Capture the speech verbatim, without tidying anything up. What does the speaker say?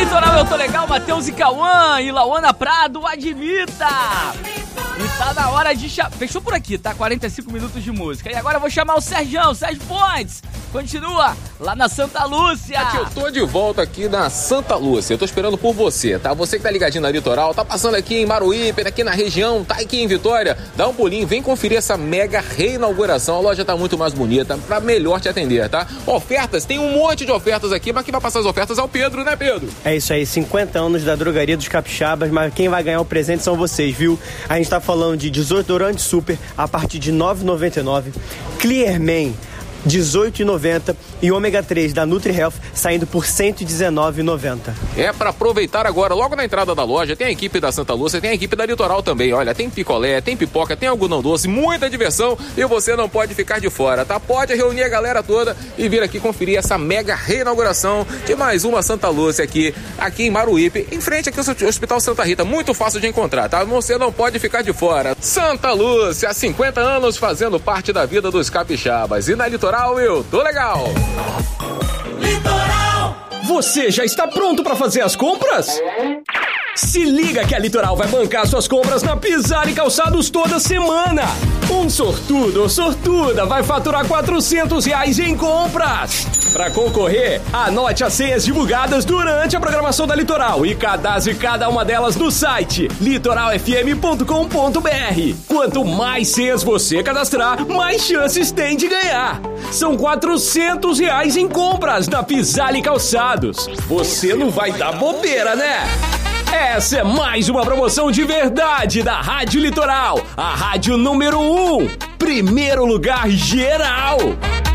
Litoral Eu Tô Legal, Matheus e Cauã e Lauana Prado, admita! E tá na hora de... Cha... Fechou por aqui, tá? quarenta e cinco minutos de música. E agora eu vou chamar o Sergião, Sérgio Pontes. Continua lá na Santa Lúcia. Aqui, eu tô de volta aqui na Santa Lúcia. Eu tô esperando por você, tá? Você que tá ligadinho na Litoral, tá passando aqui em Maruípe, aqui na região, tá aqui em Vitória. Dá um pulinho, vem conferir essa mega reinauguração. A loja tá muito mais bonita, pra melhor te atender, tá? Ofertas, tem um monte de ofertas aqui, mas quem vai passar as ofertas é o Pedro, né, Pedro? É isso aí, cinquenta anos da Drogaria dos Capixabas, mas quem vai ganhar o presente são vocês, viu? A gente tá falando de desodorante super a partir de nove reais e noventa e nove centavos, Clearman dezoito reais e noventa centavos e ômega três da NutriHealth saindo por cento e dezenove reais e noventa centavos. É para aproveitar agora, logo na entrada da loja, tem a equipe da Santa Lúcia, tem a equipe da Litoral também. Olha, tem picolé, tem pipoca, tem algodão doce, muita diversão e você não pode ficar de fora, tá? Pode reunir a galera toda e vir aqui conferir essa mega reinauguração de mais uma Santa Lúcia aqui, aqui em Maruípe, em frente aqui ao Hospital Santa Rita. Muito fácil de encontrar, tá? Você não pode ficar de fora. Santa Lúcia, há cinquenta anos fazendo parte da vida dos capixabas. E na Litoral eu tô legal. Litoral! Você já está pronto para fazer as compras? Se liga que a Litoral vai bancar suas compras na Pisar e Calçados toda semana. Um sortudo ou sortuda vai faturar quatrocentos reais em compras. Para concorrer, anote as senhas divulgadas durante a programação da Litoral e cadastre cada uma delas no site litoral f m ponto com ponto b r. Quanto mais senhas você cadastrar, mais chances tem de ganhar. São quatrocentos reais em compras na Pisar e Calçados. Você não vai dar bobeira, né? Essa é mais uma promoção de verdade da Rádio Litoral, a rádio número um, primeiro lugar geral.